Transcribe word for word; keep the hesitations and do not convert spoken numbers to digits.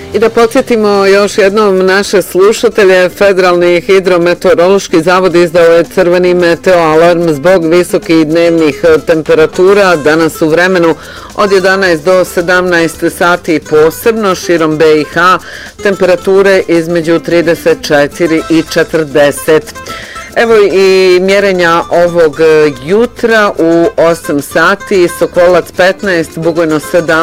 I da podsjetimo još jednom naše slušatelje, Federalni hidrometeorološki zavod izdao je crveni meteoalarm zbog visokih dnevnih temperatura. Danas u vremenu od jedanaest do sedamnaest sati posebno širom B i H temperature između trideset četiri i četrdeset. Evo i mjerenja ovog jutra u osam sati, Sokolac petnaest, Bugojno sedamnaest.